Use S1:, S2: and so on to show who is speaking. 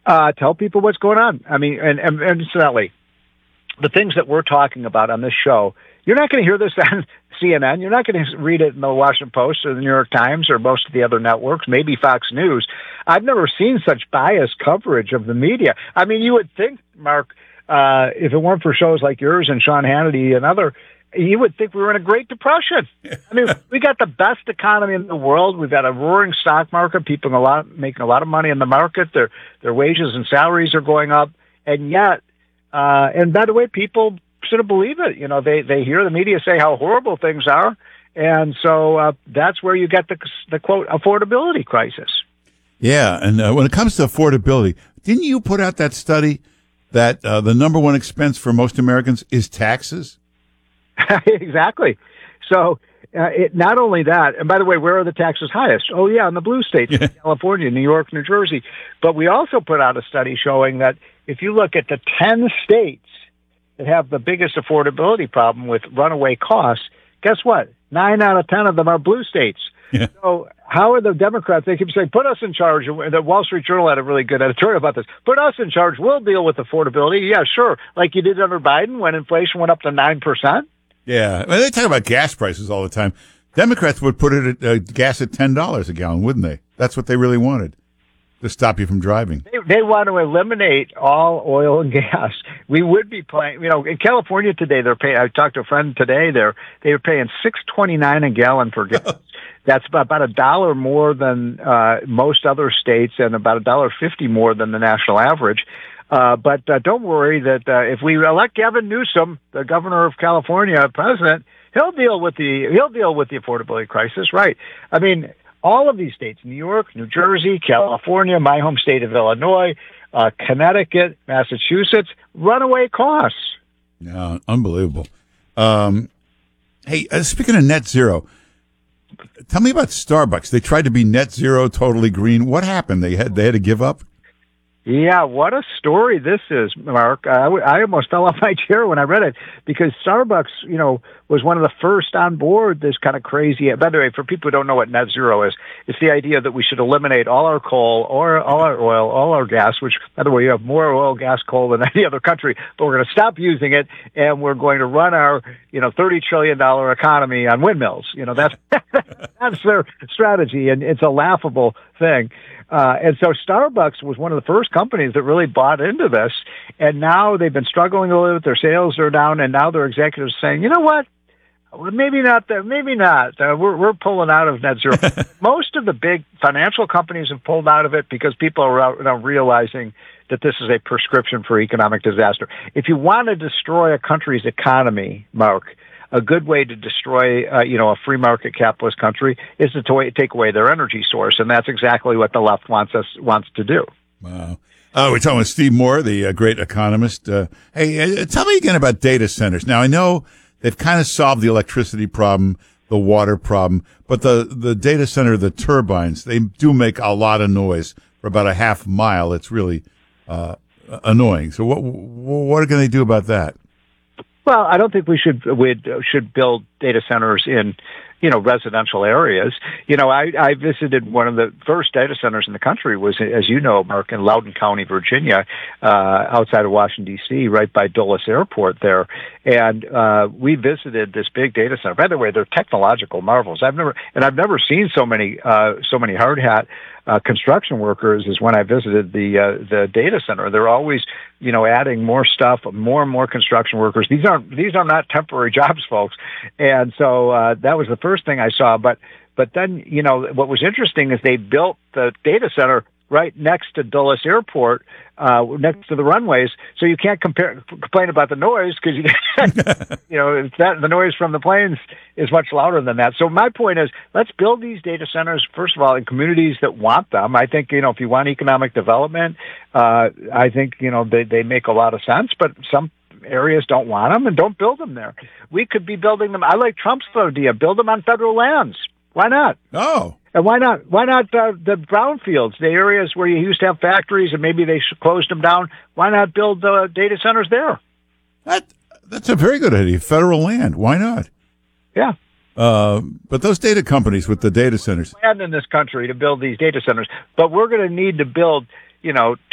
S1: Tell people what's going on. I mean, and incidentally, the things that we're talking about on this show, you're not going to hear this on CNN. You're not going to read it in the Washington Post or the New York Times or most of the other networks, maybe Fox News. I've never seen such biased coverage of the media. I mean, you would think, Mark, if it weren't for shows like yours and Sean Hannity and other, you would think we were in a Great Depression. I mean, we got the best economy in the world. We've got a roaring stock market. People making a lot of money in the market. Their wages and salaries are going up, and yet, and by the way, people sort of believe it. You know, they hear the media say how horrible things are, and so that's where you get the quote affordability crisis.
S2: Yeah, and when it comes to affordability, didn't you put out that study that the number one expense for most Americans is taxes?
S1: Exactly. So not only that, and by the way, where are the taxes highest? Oh, yeah, in the blue states, California, New York, New Jersey. But we also put out a study showing that if you look at the 10 states that have the biggest affordability problem with runaway costs, guess what? 9 out of 10 of them are blue states. Yeah. So how are the Democrats? They keep saying, put us in charge. The Wall Street Journal had a really good editorial about this. Put us in charge. We'll deal with affordability. Yeah, sure. Like you did under Biden when inflation went up to 9%.
S2: Yeah. I mean, they talk about gas prices all the time. Democrats would put it at gas at $10 a gallon, wouldn't they? That's what they really wanted, to stop you from driving.
S1: They want to eliminate all oil and gas. We would be paying, you know, in California today, they're paying, I talked to a friend today, they were paying $6.29 a gallon for gas. That's about $1 more than most other states and about $1.50 more than the national average. But don't worry that if we elect Gavin Newsom, the governor of California, president, he'll deal with the affordability crisis, right? I mean, all of these states, New York, New Jersey, California, my home state of Illinois, Connecticut, Massachusetts, runaway costs.
S2: Yeah, unbelievable. Hey, speaking of net zero, tell me about Starbucks. They tried to be net zero, totally green. What happened? They had to give up?
S1: Yeah, what a story this is, Mark. I almost fell off my chair when I read it because Starbucks, you know, was one of the first on board this kind of crazy. By the way, for people who don't know what net zero is, it's the idea that we should eliminate all our coal, or all our oil, all our gas, which, by the way, you have more oil, gas, coal than any other country, but we're going to stop using it and we're going to run our, you know, $30 trillion economy on windmills. You know, that's their strategy, and it's a laughable thing. And so Starbucks was one of the first companies that really bought into this, and now they've been struggling a little bit. Their sales are down, and now their executives saying, you know what? Maybe not. Maybe not. We're pulling out of net zero. Most of the big financial companies have pulled out of it because people are now realizing that this is a prescription for economic disaster. If you want to destroy a country's economy, Mark, a good way to destroy, a free market capitalist country is to take away their energy source, and that's exactly what the left wants to do.
S2: Wow. We're talking with Steve Moore, the great economist. Hey, tell me again about data centers. Now, I know they've kind of solved the electricity problem, the water problem, but the data center, the turbines, they do make a lot of noise for about a half mile. It's really annoying. So what are going to do about that?
S1: Well, I don't think we should build data centers in, residential areas. I visited one of the first data centers in the country was, as you know, Mark, in Loudoun County, Virginia, outside of Washington, D.C., right by Dulles Airport there. And we visited this big data center. By the way, they're technological marvels. I've never seen so many hard hat construction workers as when I visited the data center. They're always, adding more stuff, more and more construction workers. These are not temporary jobs, folks. And so that was the first thing I saw. But then, what was interesting is they built the data center right next to Dulles Airport, next to the runways, so you can't complain about the noise because the noise from the planes is much louder than that. So my point is, let's build these data centers first of all in communities that want them. I think if you want economic development, I think they make a lot of sense, but some areas don't want them and don't build them there. We could be building them. I like Trump's idea: build them on federal lands. Why not?
S2: Oh.
S1: And why not? Why not the brownfields, the areas where you used to have factories and maybe they closed them down? Why not build data centers there?
S2: That's a very good idea. Federal land. Why not?
S1: Yeah.
S2: But those data companies with the data centers.
S1: Land in this country to build these data centers, but we're going to need to build,